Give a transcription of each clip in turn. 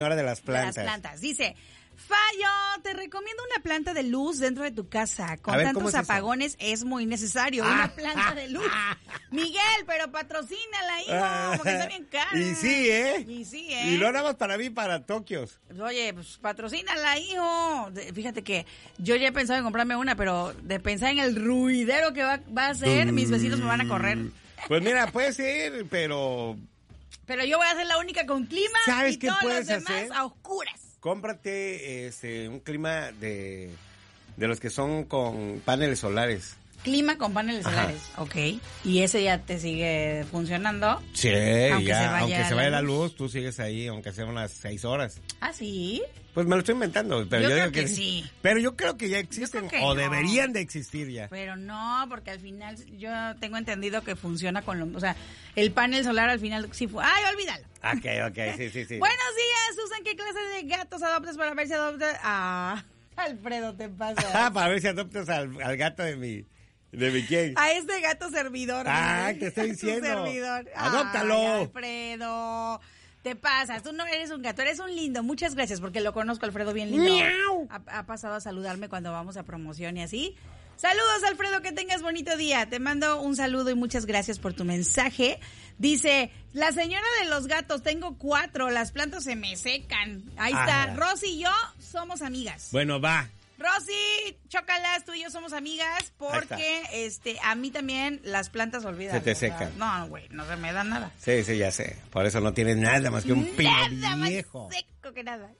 Señora de las plantas. De las plantas. Dice, Fallo, te recomiendo una planta de luz dentro de tu casa. Con tantos apagones es muy necesario una planta de luz. Miguel, pero patrocínala, hijo, porque está bien cara. Y sí, ¿eh? Y lo nada más para mí, para Tokios. Oye, pues patrocínala, hijo. Fíjate que yo ya he pensado en comprarme una, pero de pensar en el ruidero que va a hacer, mis vecinos me van a correr. Pues mira, puede ser, pero yo voy a ser la única con clima. ¿Sabes y qué todos puedes los demás hacer? a oscuras. Cómprate un clima de los que son con paneles solares. Clima con paneles solares, ok. ¿Y ese ya te sigue funcionando? Sí, aunque se vaya la luz, tú sigues ahí, aunque sea unas 6 horas. ¿Ah, sí? Pues me lo estoy inventando, pero yo creo digo que sí. Pero yo creo que ya existen, o deberían de existir ya. Pero no, porque al final yo tengo entendido que funciona con o sea, el panel solar al final sí fue. ¡Ay, olvídalo! Ok, sí. Buenos días, Susan, ¿qué clase de gatos adoptas para ver si adoptas? Alfredo, te pasa. Para ver si adoptas al gato de mi quién. A este gato servidor. Te estoy diciendo. Servidor. Adóptalo. Ay, Alfredo. Te pasas, tú no eres un gato, eres un lindo. Muchas gracias, porque lo conozco, Alfredo, bien lindo. ¡Miau! Ha pasado a saludarme cuando vamos a promoción y así. Saludos, Alfredo, que tengas bonito día. Te mando un saludo y muchas gracias por tu mensaje. Dice, la señora de los gatos, tengo 4, las plantas se me secan. Ahí está, Rosy y yo somos amigas. Bueno, va. Rosy, chócalas, tú y yo somos amigas porque a mí también las plantas olvidan. Se te secan. No, güey, no se me da nada. Sí, ya sé. Por eso no tienes nada más que un pino viejo. Más seco que nada.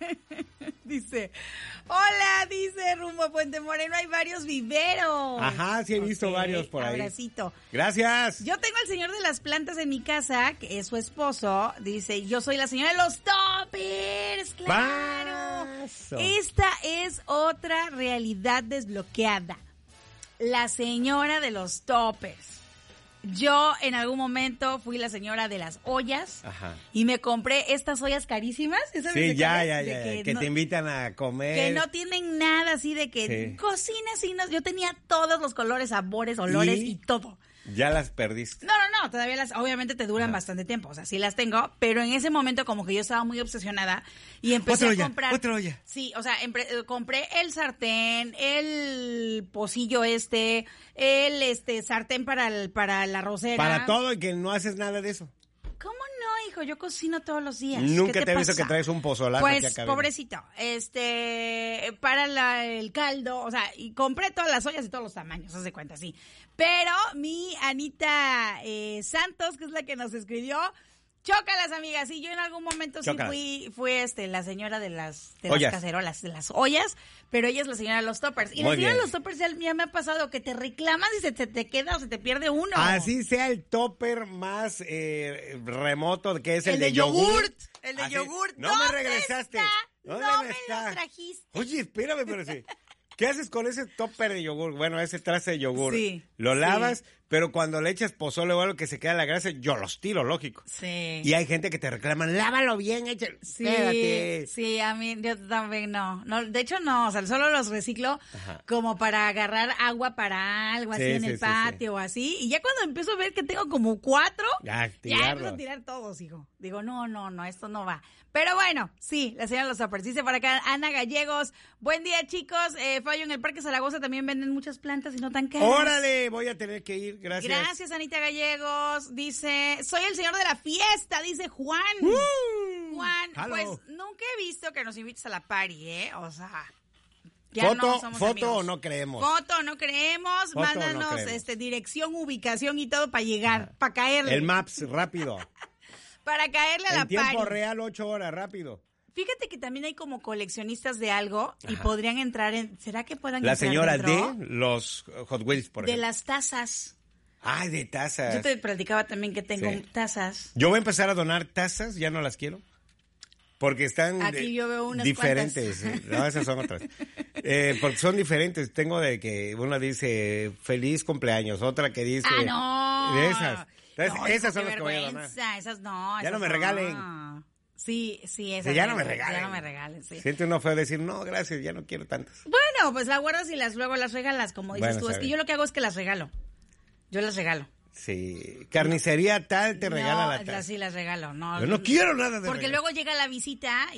Dice, hola, dice rumbo a Puente Moreno, hay varios viveros. Ajá, sí he visto varios por ahí. Abracito. Gracias. Yo tengo al señor de las plantas en mi casa, que es su esposo. Dice, yo soy la señora de los toppers. ¡Claro! Paso. Esta es otra realidad desbloqueada. La señora de los toppers. Yo en algún momento fui la señora de las ollas. Ajá. Y me compré estas ollas carísimas. Sí, ya. Que te invitan a comer. Que no tienen nada así de que cocina así. No, yo tenía todos los colores, sabores, olores y todo. Ya las perdiste. No, todavía obviamente te duran bastante tiempo, o sea, sí las tengo, pero en ese momento como que yo estaba muy obsesionada y empecé a comprar. Otra olla. Sí, o sea, compré el sartén, el pocillo el sartén para la arrocera. Para todo y que no haces nada de eso. ¿Cómo no, hijo? Yo cocino todos los días. Nunca te he visto que traes un pozolazo pues, aquí acá. Pobrecito, para el caldo, o sea, y compré todas las ollas y todos los tamaños, haz de cuenta, sí. Pero mi Anita Santos, que es la que nos escribió, chócalas, amigas. Y yo en algún momento Chócalas. sí fui la señora de las cacerolas, de las ollas, pero ella es la señora de los toppers. Y Muy la señora bien. de los toppers ya me ha pasado que te reclamas y se te queda o se te pierde uno. Así sea el topper más remoto, que es el de yogurt. yogurt. El de Así, yogurt. No me regresaste. No me lo trajiste. Oye, espérame, pero sí. ¿Qué haces con ese topper de yogur? Bueno, ese traste de yogur. Sí, lo lavas, pero cuando le echas pozole o algo que se queda la grasa, yo los tiro, lógico. Sí. Y hay gente que te reclama, lávalo bien, échalo. Sí, Quédate. sí, a mí, yo también no. De hecho, no, o sea, solo los reciclo como para agarrar agua para algo así en el patio o así. Y ya cuando empiezo a ver que tengo como 4, ya empiezo a tirar todos, hijo. Digo, no, esto no va. Pero bueno, sí, la señora los toppers. Dice por acá Ana Gallegos, buen día, chicos. Fallo, en el Parque Zaragoza también venden muchas plantas y no tan caras. ¡Órale! Voy a tener que ir, gracias. Gracias, Anita Gallegos. Dice, soy el señor de la fiesta, dice Juan. Juan, Hello. pues nunca he visto que nos invites a la party, O sea, ¿Foto o no creemos? Foto o no creemos. Foto Mándanos no creemos. dirección, ubicación y todo para llegar, para caerle. El Maps, rápido. Para caerle a la party. En tiempo real, 8 horas, rápido. Fíjate que también hay como coleccionistas de algo y podrían entrar ¿será que puedan La entrar señora dentro? de los Hot Wheels, por ejemplo. De las tazas. Ay, de tazas. Yo te platicaba también que tengo tazas. Yo voy a empezar a donar tazas, ya no las quiero. Porque están Aquí yo veo unas diferentes. No, esas son otras. Porque son diferentes. Tengo de que una dice feliz cumpleaños, otra que dice... no! De esas. Entonces, No, esas hijo, son las que voy a donar. Esas no. Ya no me regalen. Sí, esas Sí, ya no me regalen. Ya no me regalen, sí. Siente uno feo decir, no, gracias, ya no quiero tantas. Bueno, pues la guardas y luego las regalas, como dices Bueno, tú. Es que yo lo que hago es que las regalo. Yo las regalo. Sí, carnicería tal te regala la taza. Sí, las regalo. No, yo no quiero nada de porque regalo. luego llega la visita